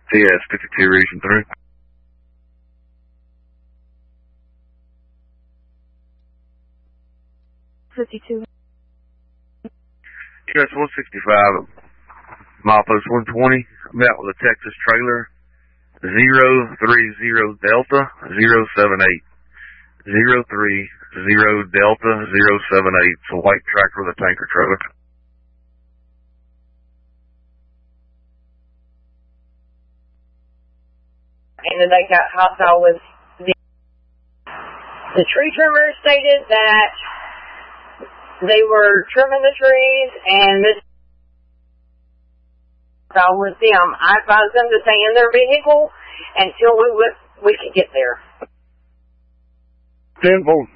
TS 52 reaching through. US 165, milepost 120. I'm out with a Texas trailer. 030 Delta 078. 030 Delta 078. It's a white tractor with a tanker trailer. And then they got hostile with the tree trimmer stated that they were trimming the trees and this hostile with them. I advised them to stay in their vehicle until we could get there. 10-4.